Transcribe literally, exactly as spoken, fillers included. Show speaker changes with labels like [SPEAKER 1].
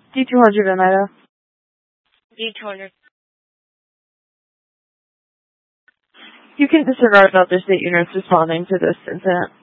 [SPEAKER 1] D two hundred in Idaho.
[SPEAKER 2] D two hundred.
[SPEAKER 1] You can disregard other state units responding to this incident.